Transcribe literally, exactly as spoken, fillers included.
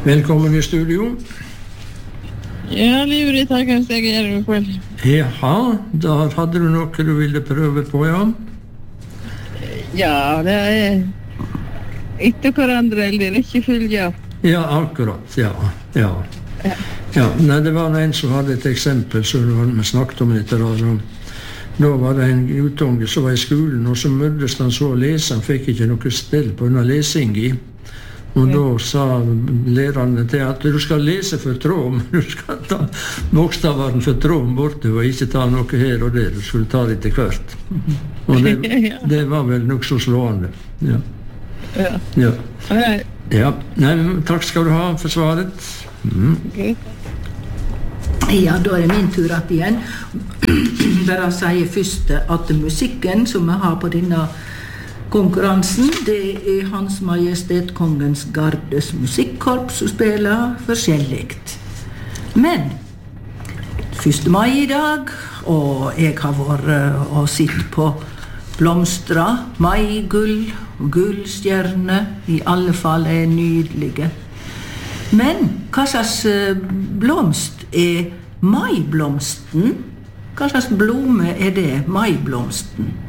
Velkommen i studio. Ja, livet takk jeg skal gjøre det selv. Jaha, da hadde du noe du ville prøve på, ja? Ja, det er etter hverandre, eller ikke følge. Ja, akkurat, ja, ja. Ja, nei, det var en som hadde et eksempel, så vi snakket om dette da. Da var det en utunge som var i skolen, og så møddes han så å lese, han fikk ikke noe sted på denne lesing i. Og da sa lærerne til at du skal lese for tråden, du skal ta bokstaveren for tråden borte, og ikke ta noe her og der, du skulle ta det til hvert. Og det, det var vel nok så slående, ja. Ja. Ja. Ja. Nei, takk skal du ha for svaret. Mm. Okay. Ja, da er det min tur at igjen. Bare sier først at musikken som vi har på denne konkurransen, det er Hans Majestet Kongens Gardes musikkorps som spiller forskjelligt. Men første mai i dag, og jeg har vært og sitt på blomstra, maigull og gullstjerne, i alle fall er nydelige. Men hva slags blomst er maiblomsten? Hva slags blome er det, maiblomsten?